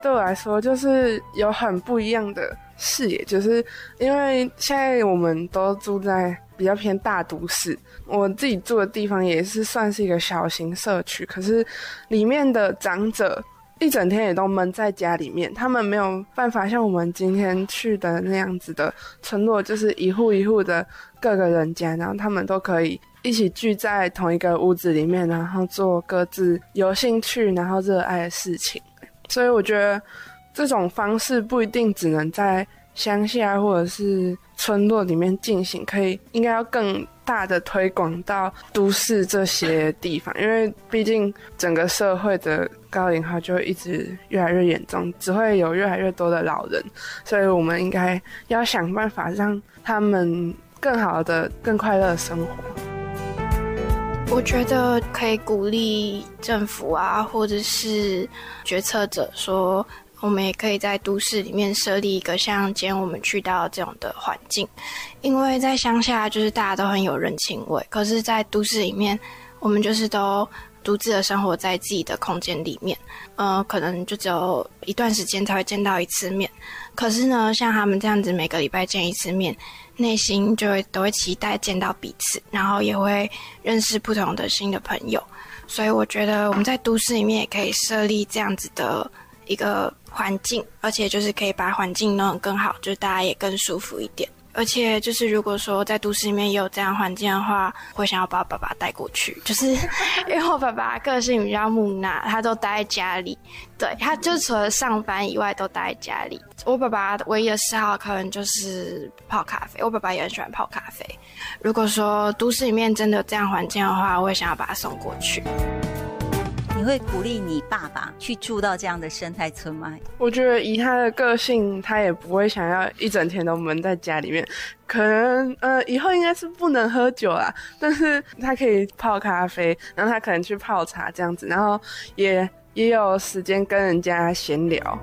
对我来说就是有很不一样的视野，就是因为现在我们都住在比较偏大都市，我自己住的地方也是算是一个小型社区，可是里面的长者一整天也都闷在家里面，他们没有办法像我们今天去的那样子的村落，就是一户一户的各个人家，然后他们都可以一起聚在同一个屋子里面，然后做各自有兴趣然后热爱的事情。所以我觉得这种方式不一定只能在乡下或者是村落里面进行，应该要更大的推广到都市这些地方，因为毕竟整个社会的高龄化就会一直越来越严重，只会有越来越多的老人，所以我们应该要想办法让他们更好的更快乐的生活。 我觉得可以鼓励政府啊，或者是决策者说，我们也可以在都市里面设立一个像今天我们去到这种的环境，因为在乡下就是大家都很有人情味，可是在都市里面我们就是都独自的生活在自己的空间里面，可能就只有一段时间才会见到一次面，可是呢像他们这样子每个礼拜见一次面，内心都会期待见到彼此，然后也会认识不同的新的朋友。所以我觉得我们在都市里面也可以设立这样子的一个环境，而且就是可以把环境弄得更好，就是大家也更舒服一点。而且就是如果说在都市里面也有这样环境的话，会想要把我爸爸带过去，就是因为我爸爸个性比较木讷，他都待在家里，对，他就除了上班以外都待在家里。我爸爸唯一的嗜好可能就是泡咖啡，我爸爸也很喜欢泡咖啡。如果说都市里面真的有这样环境的话，我会想要把他送过去。 你会鼓励你爸爸去住到这样的生态村吗？ 我觉得以他的个性，他也不会想要一整天都闷在家里面。可能以后应该是不能喝酒啦，但是他可以泡咖啡，然后他可能去泡茶这样子，然后也有时间跟人家闲聊。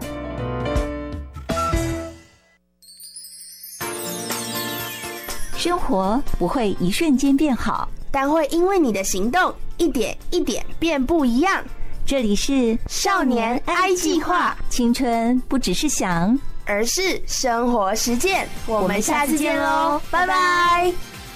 生活不会一瞬间变好， 但会因为你的行动一点一点变不一样。 这里是少年 I 计划， 青春不只是想， 而是生活实践。我们下次见喽，拜拜。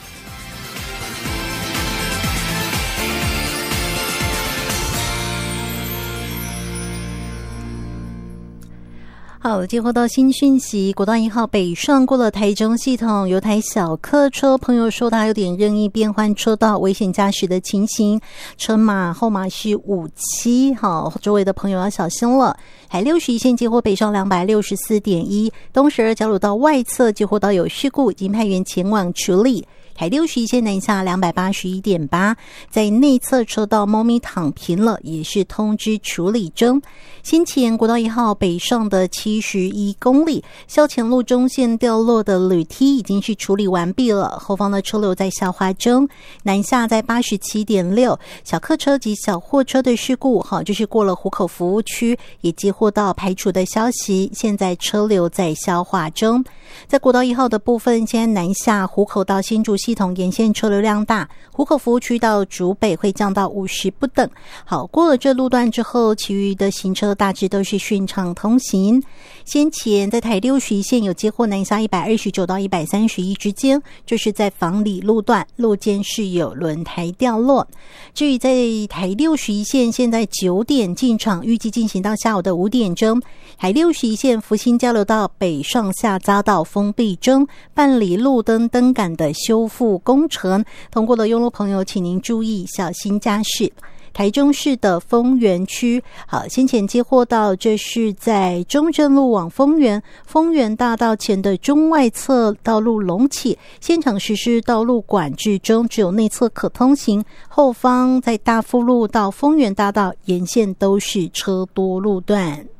好，接获到新讯息，国道1号北上过了台中系统，有台小客车朋友说他有点任意变换车道，危险驾驶的情形，车码后码是57，好，周围的朋友要小心了。海61线接获北上 264.1， 东12交流道外侧接获到有事故，已经派员前往处理。海61线南下 281.8， 在内侧车道猫咪躺平了，也是通知处理中。先前国道1号北上的71公里，校前路中线掉落的铝梯已经是处理完毕了，后方的车流在消化中。南下在 87.6， 小客车及小货车的事故，就是过了湖口服务区，也接获到排除的消息，现在车流在消化中。在国道1号的部分，现在南下湖口到新竹系统沿线车流量大，湖口服务区到竹北会降到50不等。好，过了这路段之后，其余的行车大致都是顺畅通行。先前在台61线有接获南下129到131之间，就是在房里路段路肩是有轮胎掉落。至于在台61线，现在9点进场，预计进行到下午的5点钟。台61线福兴交流道北上下匝道封闭中，办理路灯灯杆的修复工程，通过的用路朋友请您注意小心驾驶。台中市的丰原区，好，先前接获到这是在中正路往丰原大道前的中外侧道路隆起，现场实施道路管制中，只有内侧可通行，后方在大富路到丰原大道沿线都是车多路段。